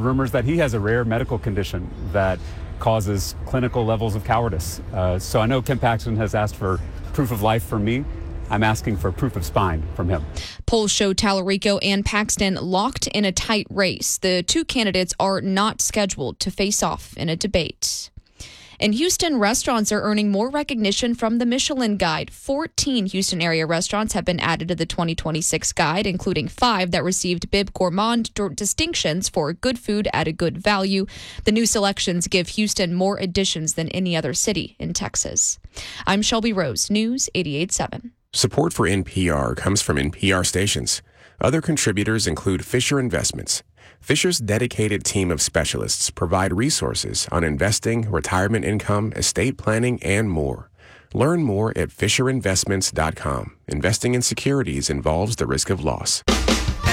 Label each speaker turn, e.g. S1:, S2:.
S1: rumors that he has a rare medical condition that causes clinical levels of cowardice. So I know Ken Paxton has asked for proof of life from me. I'm asking for proof of spine from him.
S2: Polls show Tallarico and Paxton locked in a tight race. The two candidates are not scheduled to face off in a debate. In Houston, restaurants are earning more recognition from the Michelin Guide. 14 Houston area restaurants have been added to the 2026 guide, including 5 that received Bib Gourmand distinctions for good food at a good value. The new selections give Houston more additions than any other city in Texas. I'm Shelby Rose, News 88.7.
S3: Support for NPR comes from NPR stations. Other contributors include Fisher Investments. Fisher's dedicated team of specialists provide resources on investing, retirement income, estate planning, and more. Learn more at FisherInvestments.com. Investing in securities involves the risk of loss.